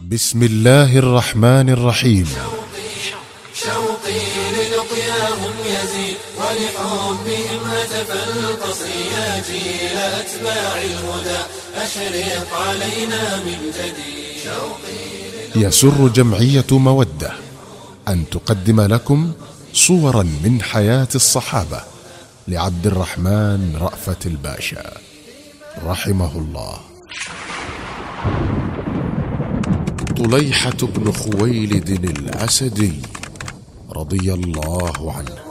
بسم الله الرحمن الرحيم. شوقي للقياهم يزيد ولحبهم هتف القصي يا جيل أتباع الهدى أشرق علينا من جديد. يسر جمعية مودة أن تقدم لكم صورا من حياة الصحابة لعبد الرحمن رأفت الباشا رحمه الله. طليحة بن خويلد الأسدي رضي الله عنه